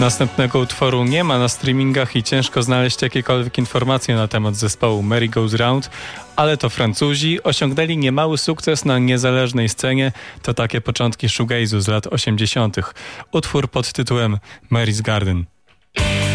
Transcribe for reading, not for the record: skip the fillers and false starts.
Następnego utworu nie ma na streamingach i ciężko znaleźć jakiekolwiek informacje na temat zespołu Merry Goes Round, ale to Francuzi osiągnęli niemały sukces na niezależnej scenie. To takie początki shoegaze'u z lat 80. Utwór pod tytułem Mary's Garden.